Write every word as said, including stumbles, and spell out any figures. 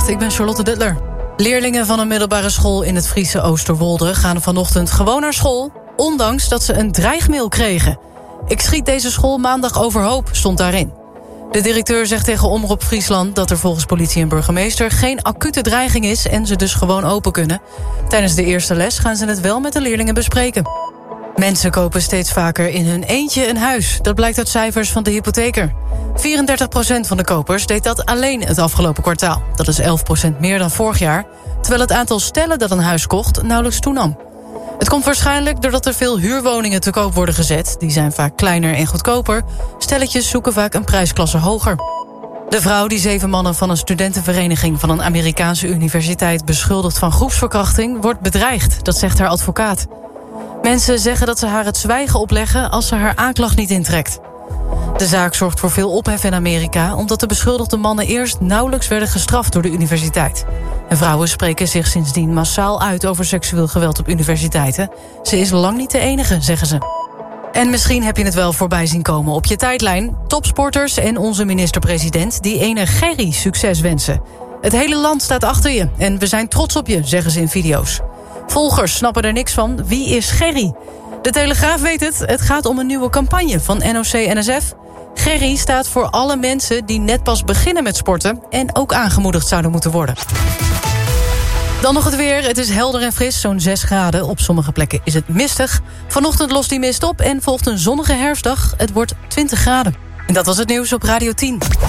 ik ben Charlotte Duttler. Leerlingen van een middelbare school in het Friese Oosterwolde gaan vanochtend gewoon naar school, ondanks dat ze een dreigmail kregen. Ik schiet deze school maandag overhoop, stond daarin. De directeur zegt tegen Omroep Friesland dat er volgens politie en burgemeester geen acute dreiging is en ze dus gewoon open kunnen. Tijdens de eerste les gaan ze het wel met de leerlingen bespreken. Mensen kopen steeds vaker in hun eentje een huis. Dat blijkt uit cijfers van de hypotheker. vierendertig procent van de kopers deed dat alleen het afgelopen kwartaal. Dat is elf procent meer dan vorig jaar, terwijl het aantal stellen dat een huis kocht nauwelijks toenam. Het komt waarschijnlijk doordat er veel huurwoningen te koop worden gezet. Die zijn vaak kleiner en goedkoper. Stelletjes zoeken vaak een prijsklasse hoger. De vrouw die zeven mannen van een studentenvereniging van een Amerikaanse universiteit beschuldigt van groepsverkrachting wordt bedreigd, dat zegt haar advocaat. Mensen zeggen dat ze haar het zwijgen opleggen als ze haar aanklacht niet intrekt. De zaak zorgt voor veel ophef in Amerika, omdat de beschuldigde mannen eerst nauwelijks werden gestraft door de universiteit. En vrouwen spreken zich sindsdien massaal uit over seksueel geweld op universiteiten. Ze is lang niet de enige, zeggen ze. En misschien heb je het wel voorbij zien komen op je tijdlijn. Topsporters en onze minister-president die ene Gerry succes wensen. Het hele land staat achter je en we zijn trots op je, zeggen ze in video's. Volgers snappen er niks van. Wie is Gerry? De Telegraaf weet het. Het gaat om een nieuwe campagne van N O C N S F. Gerry staat voor alle mensen die net pas beginnen met sporten en ook aangemoedigd zouden moeten worden. Dan nog het weer. Het is helder en fris, zo'n zes graden. Op sommige plekken is het mistig. Vanochtend lost die mist op en volgt een zonnige herfstdag. Het wordt twintig graden. En dat was het nieuws op Radio tien.